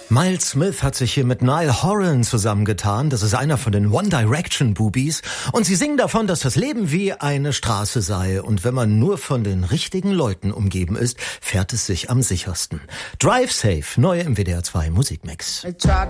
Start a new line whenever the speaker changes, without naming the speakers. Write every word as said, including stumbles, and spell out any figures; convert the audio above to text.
Miles Smith hat sich hier mit Niall Horan zusammengetan. Das ist einer von den One Direction Boobies. Und sie singen davon, dass das Leben wie eine Straße sei. Und wenn man nur von den richtigen Leuten umgeben ist, fährt es sich am sichersten. Drive Safe, neu im W D R zwei Musikmix.